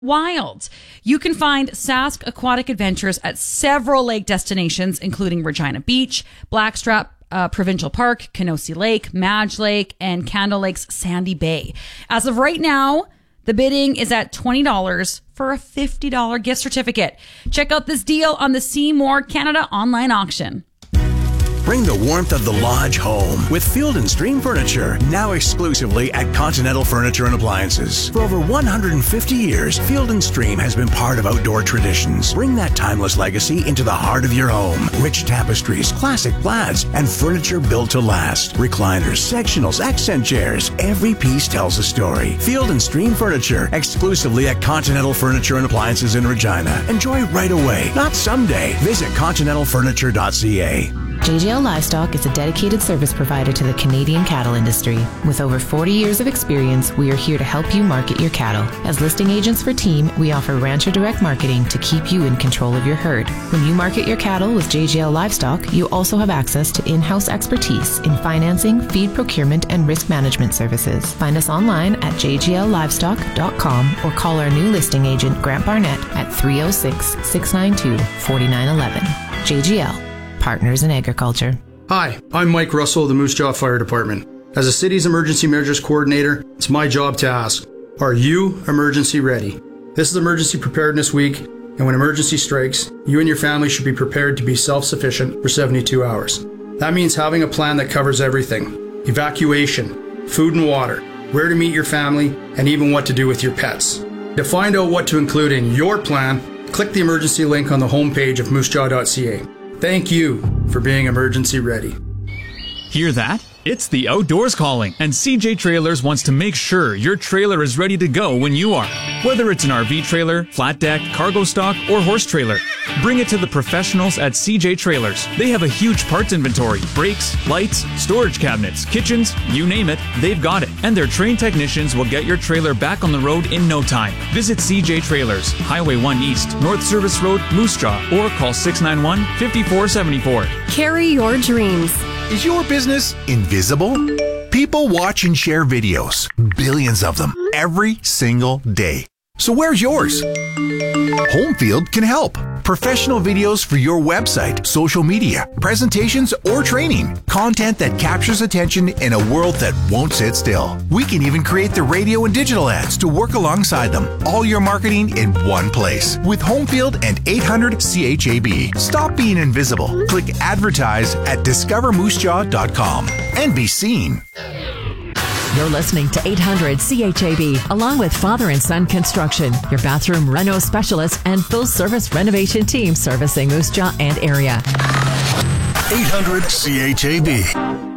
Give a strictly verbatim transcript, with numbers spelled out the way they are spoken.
wild. You can find Sask Aquatic Adventures at several lake destinations, including Regina Beach, Blackstrap uh, Provincial Park, Kenosi Lake, Madge Lake, and Candle Lake's Sandy Bay. As of right now, the bidding is at twenty dollars for a fifty dollars gift certificate. Check out this deal on the Seymour Canada online auction. Bring the warmth of the lodge home with Field and Stream Furniture, now exclusively at Continental Furniture and Appliances. For over one hundred fifty years, Field and Stream has been part of outdoor traditions. Bring that timeless legacy into the heart of your home. Rich tapestries, classic plaids, and furniture built to last. Recliners, sectionals, accent chairs. Every piece tells a story. Field and Stream Furniture, exclusively at Continental Furniture and Appliances in Regina. Enjoy right away, not someday. Visit continental furniture dot c a. J G L Livestock is a dedicated service provider to the Canadian cattle industry. With over forty years of experience, we are here to help you market your cattle. As listing agents for Team, we offer Rancher Direct Marketing to keep you in control of your herd. When you market your cattle with J G L Livestock, you also have access to in-house expertise in financing, feed procurement, and risk management services. Find us online at j g l livestock dot com or call our new listing agent, Grant Barnett, at three oh six, six nine two, four nine one one. J G L. Partners in Agriculture. Hi, I'm Mike Russell of the Moose Jaw Fire Department. As a city's emergency measures coordinator, it's my job to ask, are you emergency ready? This is Emergency Preparedness Week, and when emergency strikes, you and your family should be prepared to be self-sufficient for seventy-two hours. That means having a plan that covers everything: evacuation, food and water, where to meet your family, and even what to do with your pets. To find out what to include in your plan, click the emergency link on the homepage of moose jaw dot c a. Thank you for being emergency ready. Hear that? It's the outdoors calling, and C J Trailers wants to make sure your trailer is ready to go when you are. Whether it's an R V trailer, flat deck, cargo stock, or horse trailer, bring it to the professionals at C J Trailers. They have a huge parts inventory: brakes, lights, storage cabinets, kitchens, you name it, they've got it. And their trained technicians will get your trailer back on the road in no time. Visit C J Trailers, Highway one East, North Service Road, Moose Jaw, or call six nine one, five four seven four. Carry your dreams. Is your business invisible? People watch and share videos, billions of them, every single day. So where's yours? Homefield can help. Professional videos for your website, social media, presentations, or training. Content that captures attention in a world that won't sit still. We can even create the radio and digital ads to work alongside them. All your marketing in one place. With Homefield and eight hundred C H A B. Stop being invisible. Click advertise at discover moose jaw dot com and be seen. You're listening to eight hundred C H A B, along with Father and Son Construction, your bathroom reno specialist and full-service renovation team servicing Moose Jaw and area. eight hundred C H A B.